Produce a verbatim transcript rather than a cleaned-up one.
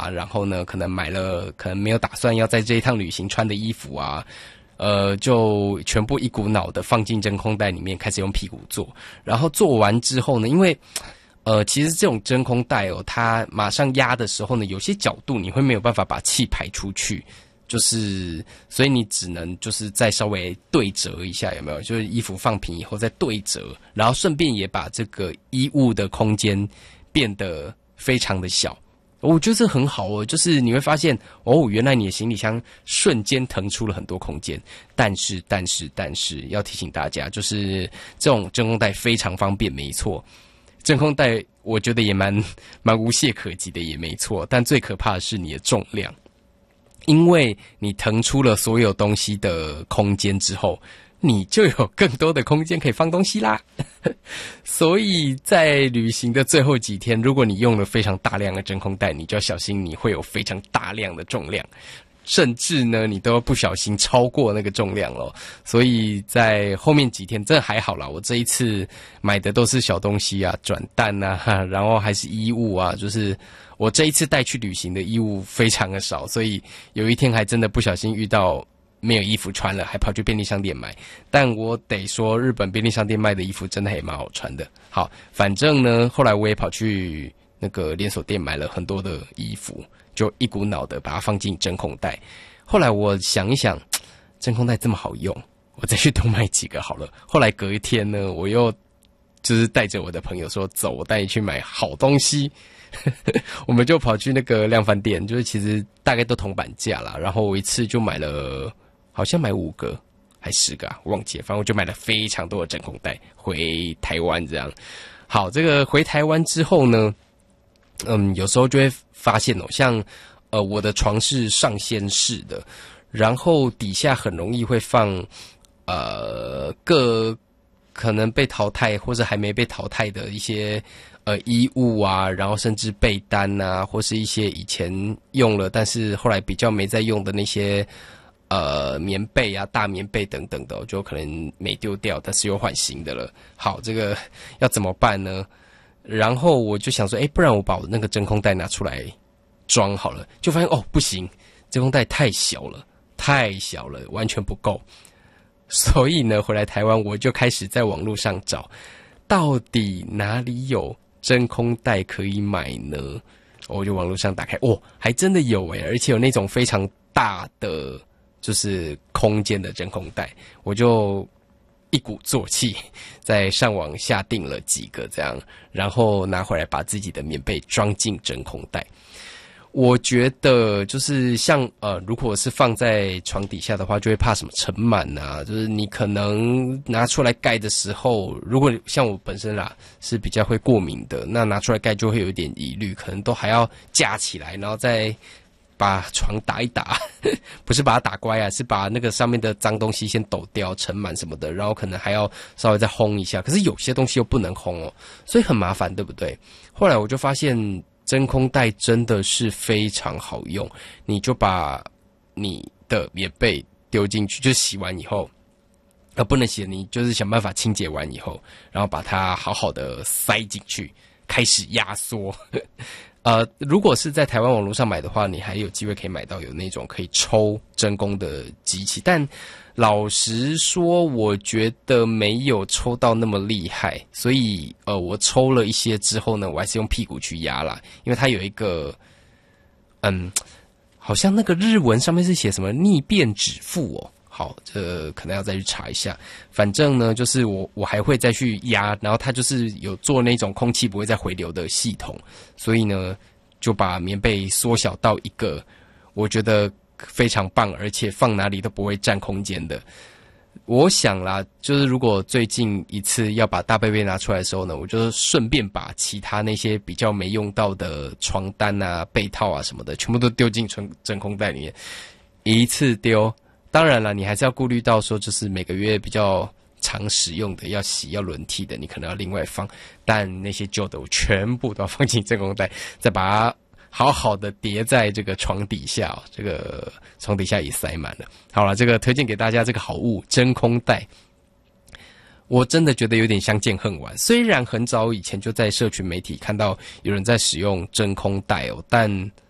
啊，然后呢，可能买了可能没有打算要在这一趟旅行穿的衣服啊，呃，就全部一股脑的放进真空袋里面，开始用屁股做。然后做完之后呢，因为呃，其实这种真空袋哦，它马上压的时候呢，有些角度你会没有办法把气排出去。就是所以你只能就是再稍微对折一下，有没有？就是衣服放平以后再对折，然后顺便也把这个衣物的空间变得非常的小。我觉得这很好哦，就是你会发现哦，原来你的行李箱瞬间腾出了很多空间。但是但是但是要提醒大家，就是这种真空袋非常方便，没错。真空袋我觉得也蛮蛮无懈可击的，也没错。但最可怕的是你的重量。因为你腾出了所有东西的空间之后，你就有更多的空间可以放东西啦。所以在旅行的最后几天，如果你用了非常大量的真空袋，你就要小心你会有非常大量的重量，甚至呢你都不小心超过那个重量了。所以在后面几天真的还好啦，我这一次买的都是小东西啊，转蛋啊，然后还是衣物啊，就是我这一次带去旅行的衣物非常的少，所以有一天还真的不小心遇到没有衣服穿了，还跑去便利商店买。但我得说，日本便利商店卖的衣服真的还蛮好穿的。好，反正呢，后来我也跑去那个连锁店买了很多的衣服，就一股脑的把它放进真空袋。后来我想一想，真空袋这么好用，我再去多买几个好了。后来隔一天呢，我又就是带着我的朋友说，走，我带你去买好东西。我们就跑去那个量贩店，就是其实大概都铜板价啦，然后我一次就买了，好像买五个还十个啊，我忘记了，反正我就买了非常多的真空袋回台湾这样。好，这个回台湾之后呢，嗯，有时候就会发现哦，像呃我的床是上掀式的，然后底下很容易会放呃各可能被淘汰或者还没被淘汰的一些呃衣物啊，然后甚至被单啊，或是一些以前用了但是后来比较没再用的那些呃棉被啊、大棉被等等的，就可能没丢掉，但是又换新的了。好，这个要怎么办呢？然后我就想说，哎，不然我把我那个真空袋拿出来装好了，就发现哦不行，真空袋太小了，太小了，完全不够。所以呢，回来台湾我就开始在网络上找，到底哪里有真空袋可以买呢？我就网络上打开，哦，还真的有诶，而且有那种非常大的就是空间的真空袋，我就一鼓作气在上网下订了几个这样，然后拿回来把自己的棉被装进真空袋。我觉得就是像呃，如果是放在床底下的话，就会怕什么尘螨啊，就是你可能拿出来盖的时候，如果像我本身啦是比较会过敏的，那拿出来盖就会有一点疑虑，可能都还要架起来，然后再把床打一打，不是把它打乖啊，是把那个上面的脏东西先抖掉，尘螨什么的，然后可能还要稍微再烘一下，可是有些东西又不能烘哦，所以很麻烦，对不对？后来我就发现真空袋真的是非常好用，你就把你的棉被丢进去，就洗完以后，呃，不能洗，你就是想办法清洁完以后，然后把它好好的塞进去，开始压缩。呃，如果是在台湾网络上买的话，你还有机会可以买到有那种可以抽真空的机器，但老实说，我觉得没有抽到那么厉害，所以呃，我抽了一些之后呢，我还是用屁股去压啦，因为它有一个，嗯，好像那个日文上面是写什么逆变指腹哦。好，这可能要再去查一下。反正呢，就是我我还会再去压，然后它就是有做那种空气不会再回流的系统，所以呢，就把棉被缩小到一个我觉得非常棒，而且放哪里都不会占空间的。我想啦，就是如果最近一次要把大被被拿出来的时候呢，我就顺便把其他那些比较没用到的床单啊、被套啊什么的，全部都丢进真真空袋里面，一次丢。当然了，你还是要顾虑到说，就是每个月比较常使用的、要洗、要轮替的，你可能要另外放。但那些旧的，我全部都要放进真空袋，再把它好好的叠在这个床底下、哦，这个床底下也塞满了。好了，这个推荐给大家这个好物——真空袋，我真的觉得有点相见恨晚。虽然很早以前就在社群媒体看到有人在使用真空袋哦，但